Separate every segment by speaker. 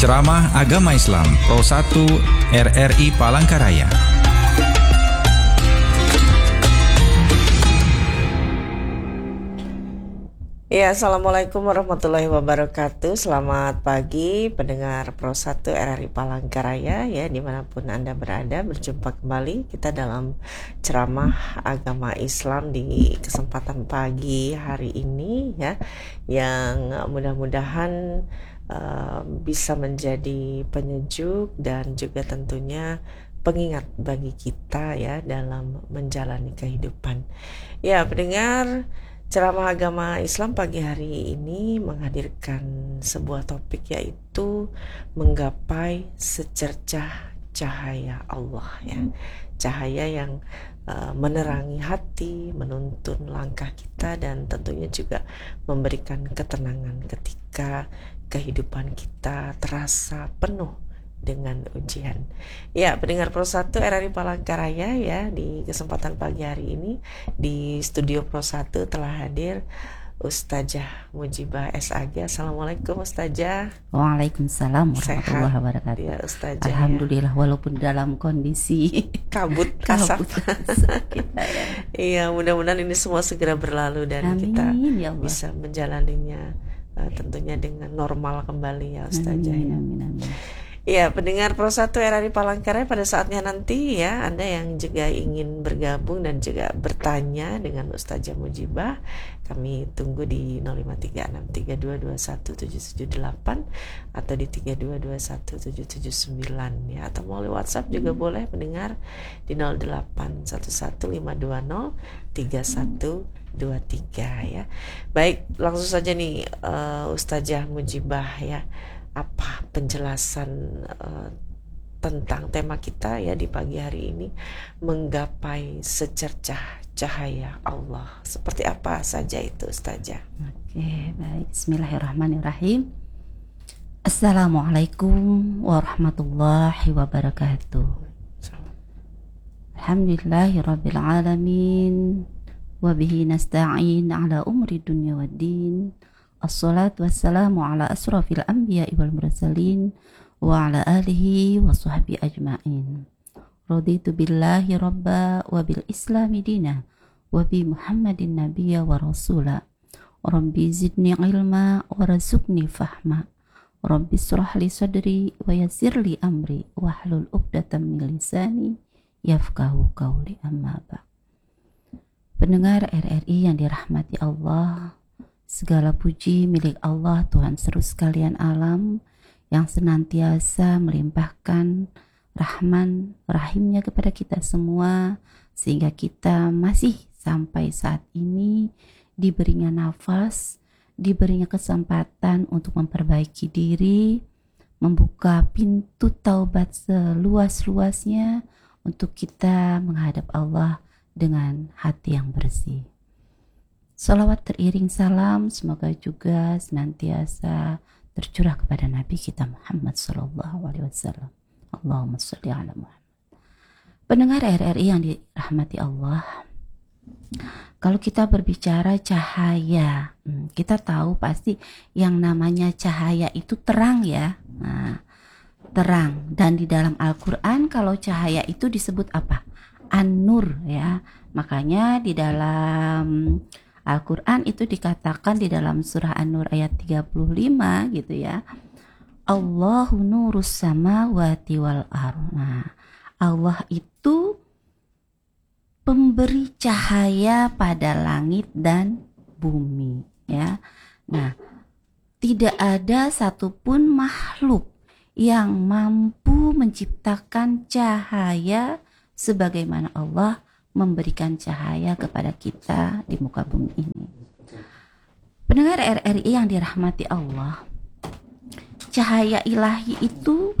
Speaker 1: Ceramah Agama Islam Pro 1 RRI Palangkaraya.
Speaker 2: Ya, Assalamualaikum warahmatullahi wabarakatuh. Selamat pagi pendengar Pro 1 RRI Palangkaraya ya, dimanapun Anda berada. Berjumpa kembali kita dalam ceramah agama Islam di kesempatan pagi hari ini ya, yang mudah-mudahan bisa menjadi penyejuk dan juga tentunya pengingat bagi kita ya dalam menjalani kehidupan. Ya, pendengar, ceramah agama Islam pagi hari ini menghadirkan sebuah topik, yaitu menggapai secercah cahaya Allah ya. Cahaya yang menerangi hati, menuntun langkah kita, dan tentunya juga memberikan ketenangan ketika kehidupan kita terasa penuh dengan ujian. Ya, pendengar Pro 1 RRI Palangkaraya ya, di kesempatan pagi hari ini di studio Pro 1 telah hadir Ustazah Mujibah SAG. Assalamualaikum Ustazah.
Speaker 3: Waalaikumsalam warahmatullahi wabarakatuh.
Speaker 2: Ya, Ustazah.
Speaker 3: Alhamdulillah, walaupun dalam kondisi
Speaker 2: kabut asap
Speaker 3: kita ya.
Speaker 2: Iya, mudah-mudahan ini semua segera berlalu dan
Speaker 3: Amin,
Speaker 2: kita
Speaker 3: ya Allah.
Speaker 2: bisa menjalaninya tentunya dengan normal kembali ya Ustazah.
Speaker 3: Amin.
Speaker 2: Ya, pendengar Pro 1 RRI Palangkaraya, pada saatnya nanti ya, Anda yang juga ingin bergabung dan juga bertanya dengan Ustazah Mujibah, kami tunggu di 0536322178 atau di 32217799 ya, atau melalui WhatsApp juga boleh pendengar di 0811503123 ya. Baik, langsung saja nih Ustazah Mujibah ya. Apa penjelasan tentang tema kita ya di pagi hari ini, menggapai secercah cahaya Allah. Seperti apa saja itu Ustazah?
Speaker 3: Oke, baik. Bismillahirrahmanirrahim. Assalamualaikum warahmatullahi wabarakatuh. Alhamdulillahirabbil alamin wa bihi nasta'in ala umri dunya waddin. Assalatu wassalamu ala asrafil anbiya'i wal mursalin wa ala alihi wa sahbihi ajma'in. Raditu billahi rabba wa bil islami dina wa bi Muhammadin nabiyya wa rasula. Rabbi zidni ilma wa razukni fahma. Rabbi israh li sadri wa yassir li amri wahlul 'uqdatam min lisani yafqahu qawli. Amma ba'. Pendengar RRI yang dirahmati Allah, segala puji milik Allah, Tuhan seru sekalian alam, yang senantiasa melimpahkan rahman rahimnya kepada kita semua, sehingga kita masih sampai saat ini diberinya nafas, diberinya kesempatan untuk memperbaiki diri, membuka pintu taubat seluas-luasnya untuk kita menghadap Allah dengan hati yang bersih. Salawat teriring salam semoga juga senantiasa tercurah kepada Nabi kita Muhammad SAW. Allahumma sholli ala Muhammad. Pendengar RRI yang dirahmati Allah, kalau kita berbicara cahaya, kita tahu pasti yang namanya cahaya itu terang ya. Nah, terang, dan di dalam Al-Quran kalau cahaya itu disebut apa? An-Nur ya. Makanya di dalam Al-Quran itu dikatakan di dalam surah An-Nur ayat 35 gitu ya. Allahu nurus samawati wal ardh. Nah, Allah itu pemberi cahaya pada langit dan bumi ya. Nah, tidak ada satupun makhluk yang mampu menciptakan cahaya sebagaimana Allah memberikan cahaya kepada kita di muka bumi ini. Pendengar RRI yang dirahmati Allah, cahaya ilahi itu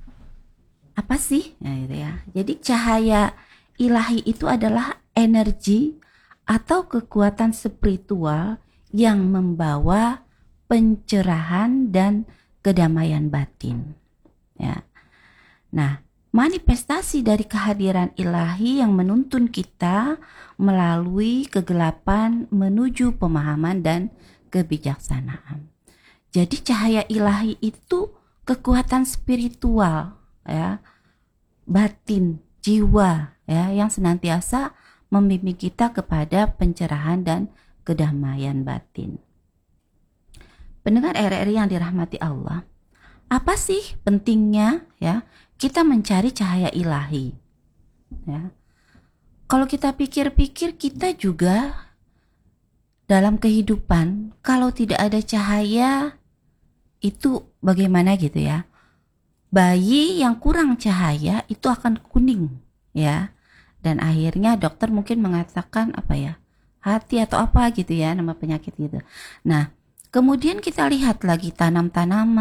Speaker 3: apa sih? Nah, gitu ya. Jadi cahaya ilahi itu adalah energi atau kekuatan spiritual yang membawa pencerahan dan kedamaian batin. Ya. Nah, manifestasi dari kehadiran ilahi yang menuntun kita melalui kegelapan menuju pemahaman dan kebijaksanaan. Jadi cahaya ilahi itu kekuatan spiritual, ya, batin, jiwa, ya, yang senantiasa membimbing kita kepada pencerahan dan kedamaian batin. Pendengar RRI yang dirahmati Allah, apa sih pentingnya, ya, kita mencari cahaya ilahi? Ya. Kalau kita pikir-pikir, kita juga dalam kehidupan, kalau tidak ada cahaya, itu bagaimana gitu ya. Bayi yang kurang cahaya itu akan kuning, ya. Dan akhirnya dokter mungkin mengatakan apa ya, hati atau apa gitu ya, nama penyakit gitu. Nah, kemudian kita lihat lagi tanam-tanaman